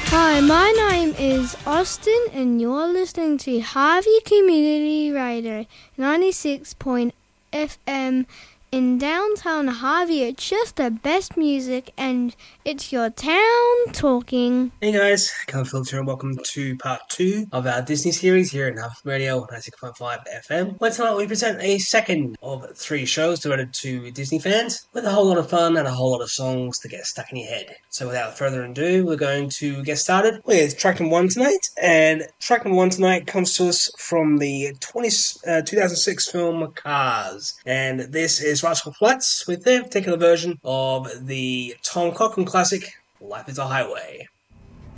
Hi, my name is Austin, and you're listening to Harvey Community Radio 96.FM in downtown Harvey. It's just the best music, and it's your town talking. Hey guys, Callum Phillips here, and welcome to part 2 of our Disney series here at Harvey Radio 96.5 FM, where tonight we present a second of 3 shows devoted to Disney fans, with a whole lot of fun and a whole lot of songs to get stuck in your head. So without further ado, we're going to get started with track number 1 tonight, and track number 1 tonight comes to us from the 2006 film Cars, and this is Rascal Flatts with their particular version of the Tom Cochrane classic Life is a Highway.